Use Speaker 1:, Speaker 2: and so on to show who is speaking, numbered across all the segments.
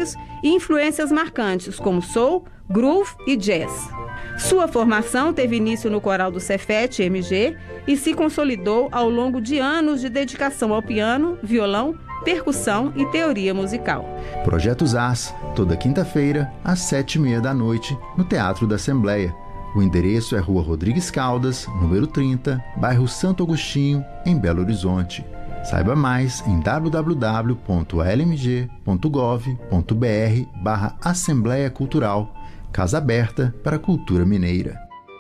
Speaker 1: e influências marcantes como soul, groove e jazz. Sua formação teve início no coral do Cefet MG e se consolidou ao longo de anos de dedicação ao piano, violão, percussão e teoria musical.
Speaker 2: Projetos Ars, toda quinta-feira, às 7h30 da noite, no Teatro da Assembleia. O endereço é Rua Rodrigues Caldas, número 30, bairro Santo Agostinho, em Belo Horizonte. Saiba mais em www.lmg.gov.br/Assembleia Cultural, Casa Aberta para a Cultura Mineira.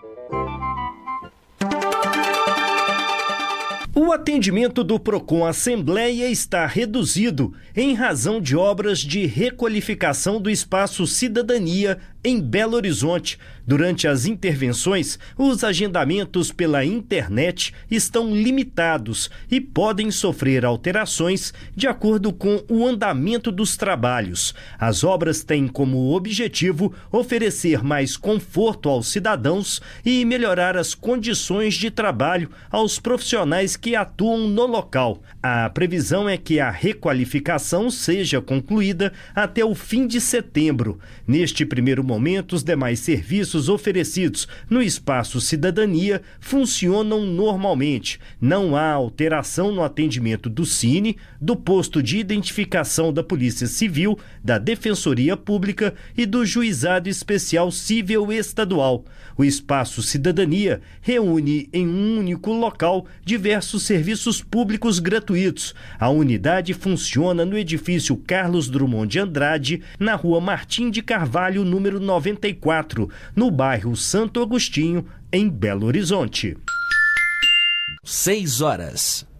Speaker 3: O atendimento do Procon Assembleia está reduzido em razão de obras de requalificação do Espaço Cidadania em Belo Horizonte. Durante as intervenções, os agendamentos pela internet estão limitados e podem sofrer alterações de acordo com o andamento dos trabalhos. As obras têm como objetivo oferecer mais conforto aos cidadãos e melhorar as condições de trabalho aos profissionais que atuam no local. A previsão é que a requalificação seja concluída até o fim de setembro. Neste primeiro momento, os demais serviços oferecidos no Espaço Cidadania funcionam normalmente. Não há alteração no atendimento do Cine, do Posto de Identificação da Polícia Civil, da Defensoria Pública e do Juizado Especial Civil Estadual. O Espaço Cidadania reúne em um único local diversos serviços públicos gratuitos. A unidade funciona no edifício Carlos Drummond de Andrade, na Rua Martim de Carvalho, número 94, no bairro Santo Agostinho, em Belo Horizonte.
Speaker 4: 6 horas.